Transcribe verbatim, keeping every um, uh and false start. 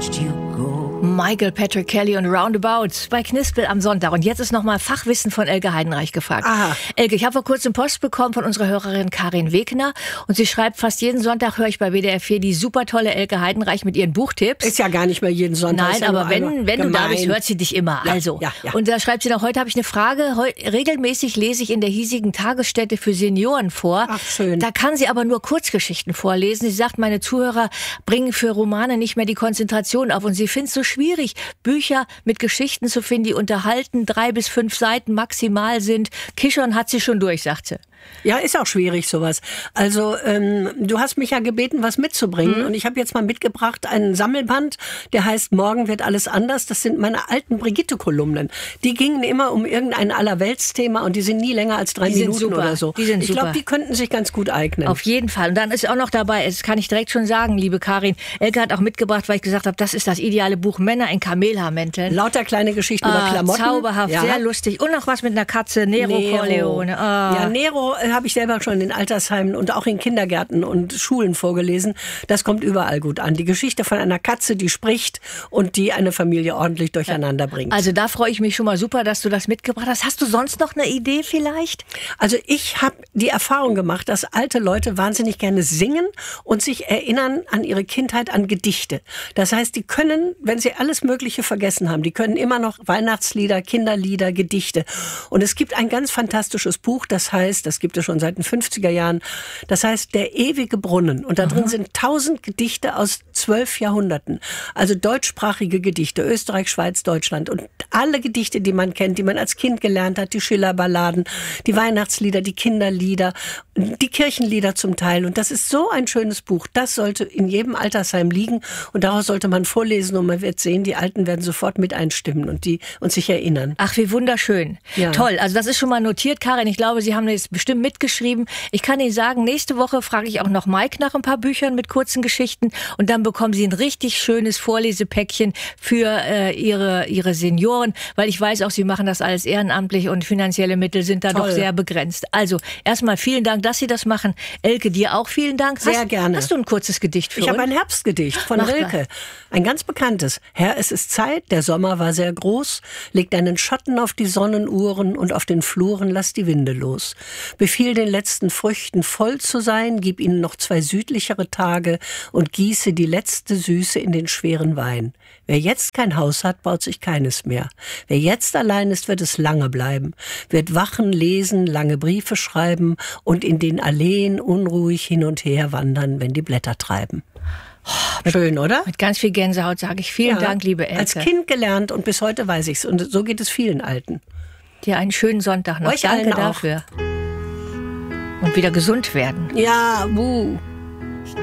watched you go. Michael Patrick Kelly und Roundabouts bei Knispel am Sonntag. Und jetzt ist nochmal Fachwissen von Elke Heidenreich gefragt. Aha. Elke, ich habe vor kurzem Post bekommen von unserer Hörerin Karin Wegner. Und sie schreibt, fast jeden Sonntag höre ich bei W D R vier die super tolle Elke Heidenreich mit ihren Buchtipps. Ist ja gar nicht mehr jeden Sonntag. Nein, ja aber wenn, wenn du da bist, hört sie dich immer. Ja, also. ja, ja. Und da schreibt sie noch, heute habe ich eine Frage. Heu, regelmäßig lese ich in der hiesigen Tagesstätte für Senioren vor. Ach, schön. Da kann sie aber nur Kurzgeschichten vorlesen. Sie sagt, meine Zuhörer bringen für Romane nicht mehr die Konzentration auf. Und sie findet es so schwierig, Bücher mit Geschichten zu finden, die unterhalten, drei bis fünf Seiten maximal sind. Kichern hat sie schon durch, sagt sie. Ja, ist auch schwierig sowas. Also ähm, du hast mich ja gebeten, was mitzubringen. Mhm. Und ich habe jetzt mal mitgebracht einen Sammelband, der heißt Morgen wird alles anders. Das sind meine alten Brigitte-Kolumnen. Die gingen immer um irgendein Allerweltsthema und die sind nie länger als drei die Minuten sind super. oder so. Die sind ich super. glaube, die könnten sich ganz gut eignen. Auf jeden Fall. Und dann ist auch noch dabei, das kann ich direkt schon sagen, liebe Karin, Elke hat auch mitgebracht, weil ich gesagt habe, das ist das ideale Buch Männer in Kamelhaarmänteln. Lauter kleine Geschichten ah, über Klamotten. Zauberhaft, ja. sehr lustig. Und noch was mit einer Katze, Nero, Nero. Corleone. Ah. Ja, Nero äh, habe ich selber schon in Altersheimen und auch in Kindergärten und Schulen vorgelesen. Das kommt überall gut an. Die Geschichte von einer Katze, die spricht und die eine Familie ordentlich durcheinander bringt. Also da freue ich mich schon mal super, dass du das mitgebracht hast. Hast du sonst noch eine Idee vielleicht? Also ich habe die Erfahrung gemacht, dass alte Leute wahnsinnig gerne singen und sich erinnern an ihre Kindheit, an Gedichte. Das heißt, die können, wenn sie alles Mögliche vergessen haben, die können immer noch Weihnachtslieder, Kinderlieder, Gedichte. Und es gibt ein ganz fantastisches Buch, das heißt, das gibt es schon seit den fünfziger Jahren, das heißt Der ewige Brunnen. Und da drin sind tausend Gedichte aus zwölf Jahrhunderten. Also deutschsprachige Gedichte, Österreich, Schweiz, Deutschland. Und alle Gedichte, die man kennt, die man als Kind gelernt hat, die Schillerballaden, die Weihnachtslieder, die Kinderlieder, die Kirchenlieder zum Teil. Und das ist so ein schönes Buch. Das sollte in jedem Altersheim liegen. Und daraus sollte man vorlesen und man wird sehen, die Alten werden sofort mit einstimmen und die und sich erinnern. Ach, wie wunderschön. Ja. Toll. Also das ist schon mal notiert, Karin. Ich glaube, Sie haben das bestimmt mitgeschrieben. Ich kann Ihnen sagen, nächste Woche frage ich auch noch Mike nach ein paar Büchern mit kurzen Geschichten und dann bekommen Sie ein richtig schönes Vorlesepäckchen für äh, Ihre, Ihre Senioren, weil ich weiß auch, Sie machen das alles ehrenamtlich und finanzielle Mittel sind da Toll. doch sehr begrenzt. Also erstmal vielen Dank, dass Sie das machen. Elke, dir auch vielen Dank. Sehr hast, gerne. Hast du ein kurzes Gedicht für Ich uns? habe ein Herbstgedicht von Mach Rilke. mal. Ein ganz bekanntes. Herr, es ist Zeit, der Sommer war sehr groß. Leg deinen Schatten auf die Sonnenuhren und auf den Fluren lass die Winde los. Befiehl den letzten Früchten voll zu sein, gib ihnen noch zwei südlichere Tage und gieße die letzte Süße in den schweren Wein. Wer jetzt kein Haus hat, baut sich keines mehr. Wer jetzt allein ist, wird es lange bleiben, wird wachen, lesen, lange Briefe schreiben und in den Alleen unruhig hin und her wandern, wenn die Blätter treiben. Oh, schön, oder? Mit ganz viel Gänsehaut sage ich vielen Ja, Dank, liebe Elke. Als Kind gelernt und bis heute weiß ich's. Und so geht es vielen Alten. Dir einen schönen Sonntag noch. Euch Danke allen auch. dafür. Und wieder gesund werden. Ja, wuh.